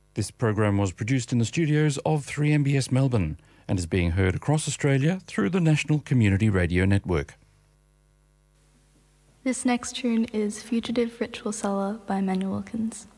This program was produced in the studios of 3MBS Melbourne and is being heard across Australia through the National Community Radio Network. This next tune is Fugitive Ritual Seller by Emmanuel Wilkins.